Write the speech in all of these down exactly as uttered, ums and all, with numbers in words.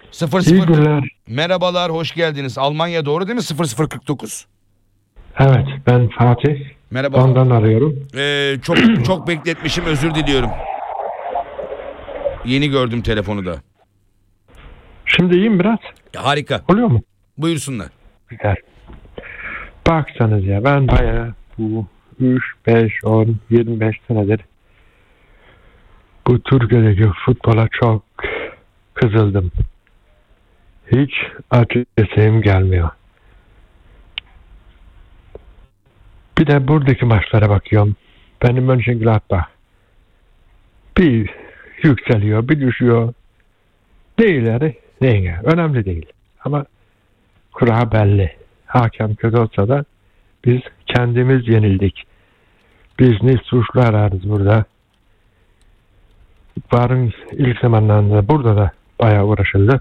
sıfır İyi sıfır günler. Merhabalar, hoş geldiniz. Almanya doğru değil mi? sıfır sıfır kırk dokuz. Evet, ben Fatih. Merhaba Fatih. Ondan arıyorum. Ee, çok çok bekletmişim, özür diliyorum. Yeni gördüm telefonu da. Şimdi iyiyim biraz. Harika. Oluyor mu? Buyursunlar. Güzel. Baksanız ya, ben bayağı bu üç, beş, on, yirmi beş senedir bu Türkiye'deki futbola çok kızıldım. Hiç açıkçası gelmiyor. Bir de buradaki maçlara bakıyorum. Benim Mönchengladbach bir yükseliyor, bir düşüyor. Ne ileri, ne ileri. Önemli değil. Ama kura belli. Hakem kötü olsa da biz kendimiz yenildik. Biz ne suçlu ararız burada. Varın ilk zamanlarında burada da bayağı uğraşıldı.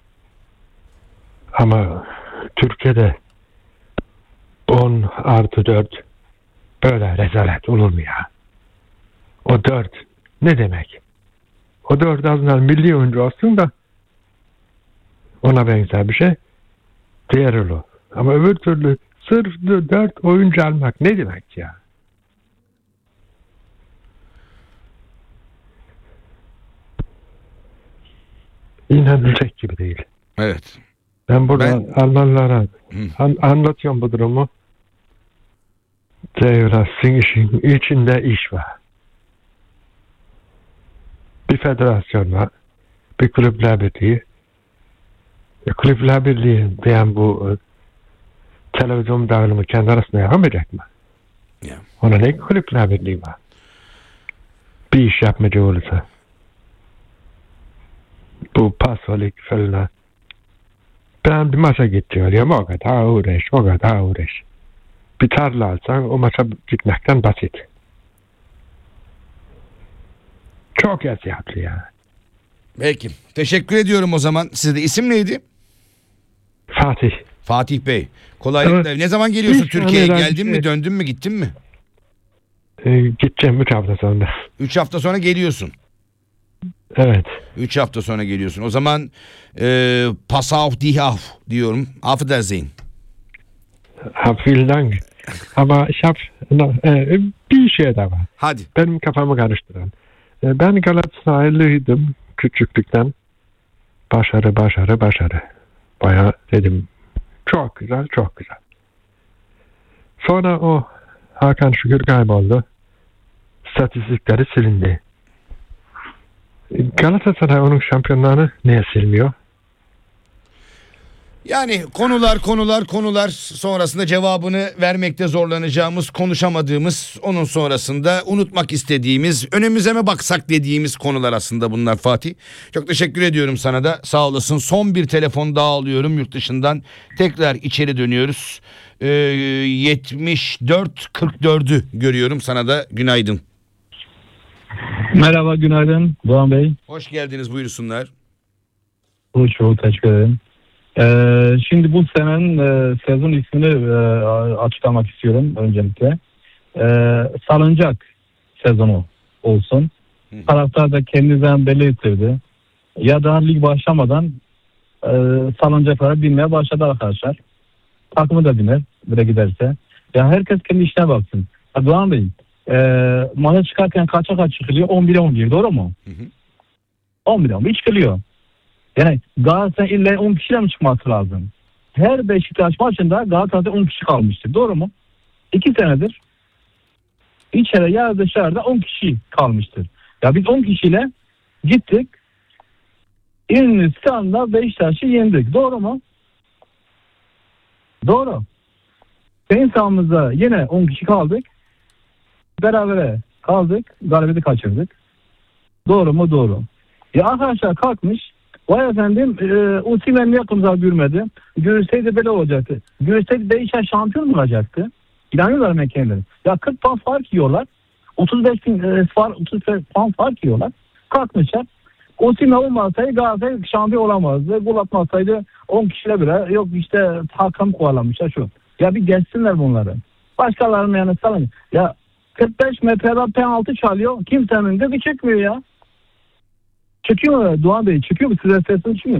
Ama Türkiye'de on artı dört böyle rezalet olur mu ya? O dört ne demek? O dört azından milli oyuncu olsun da ona benzer bir şey diğer olur. Ama öbür türlü sırf dört oyuncu almak ne demek ya? İnanılacak gibi değil. Evet. Ben burada Ben... Almanlara an, anlatıyorum bu durumu. Devratsın işin içinde iş var. Bir federasyon var. Bir kulüpler birliği. E, kulüpler birliği diyen bu e, televizyon dağılımı kendi arasında yapamayacak mı? Yeah. Ona ne kulüpler birliği var? Bir iş yapmacı olursa. Bu pasolik falan. Ben bir maça gidiyorum. O kadar uğraş, o kadar uğraş. Bir tarla alsan o maça gitmekten basit. Çok eziyatlı ya. Peki. Teşekkür ediyorum o zaman. Sizde isim neydi? Fatih. Fatih Bey. Kolaylıkla. Evet. Ne zaman geliyorsun Hiç Türkiye'ye? önemli Geldin şey. mi? Döndün mü? Gittin mi? Ee, gideceğim üç hafta sonra. Üç hafta sonra geliyorsun. Evet. Üç hafta sonra geliyorsun. O zaman e, pass auf die auf diyorum. Auf Wiedersehen. Ha, vielen Dank. Ama ich hab, e, bir şey daha var. Hadi. Benim kafamı karıştıran. E, ben Galatasaraylıydım küçüklükten. Başarı, başarı, başarı. Bayağı dedim çok güzel, çok güzel. Sonra o Hakan Şükür kayboldu. İstatistikleri silindi. Galatasaray onun şampiyonlarını niye silmiyor? Yani konular konular konular sonrasında cevabını vermekte zorlanacağımız, konuşamadığımız, onun sonrasında unutmak istediğimiz, önümüze mi baksak dediğimiz konular aslında bunlar Fatih. Çok teşekkür ediyorum sana da, sağ olasın. Son bir telefon daha alıyorum yurt dışından. Tekrar içeri dönüyoruz. Ee, yetmiş dört kırk dördü görüyorum, sana da günaydın. Merhaba, günaydın Doğan Bey. Hoş geldiniz, buyursunlar. Hoş bulduk, teşekkür ederim. Ee, şimdi bu senenin e, sezon ismini e, açıklamak istiyorum öncelikle. Ee, Salıncak sezonu olsun. Hı. Taraftar da kendinden belli ettirdi. Ya daha lig başlamadan e, salıncaklara binmeye başladı arkadaşlar. Takımı da biner, bire giderse. Ya herkes kendi işine baksın. Ya Doğan Bey, e, maça çıkarken kaça kaç çıkılıyor? on bire on bir, doğru mu? Hı hı. on bire on bir çıkılıyor. Yani Galatasaray illa on kişiyle mi çıkması lazım? Her Beşiktaş maçında Galatasaray'da on kişi kalmıştır. Doğru mu? iki senedir içeri ya dışarıda on kişi kalmıştır. Ya biz on kişiyle gittik. İrnistan'da Beşiktaş'ı yendik. Doğru mu? Doğru. Senin sahamızda yine on kişi kaldık. Berabere kaldık. Galibiyeti kaçırdık. Doğru mu? Doğru. Ya arkadaşlar kalkmış. Vay efendim e, Osimhen niye kımıza gürmedi? Görürseydi böyle olacaktı. Görürseydi Beşiktaş şampiyon mu olacaktı? İnanıyorlar mı kendileri? Ya kırk puan fark yiyorlar. otuz beş bin e, far, otuz beş puan fark yiyorlar. Kalkmışlar. Osimhen olmasaydı Galatasaray şampiyon olamazdı. Gol atmasaydı on kişiyle bile yok işte Hakan kovalamışlar şu. Ya bir geçsinler bunları. Başkalarının yanı salın. Ya kırk beş metreden penaltı çalıyor. Kimsenin de bir çıkmıyor ya. Çıkıyor mu Doğan Bey? Çıkıyor mu? Size sesini çıkmıyor.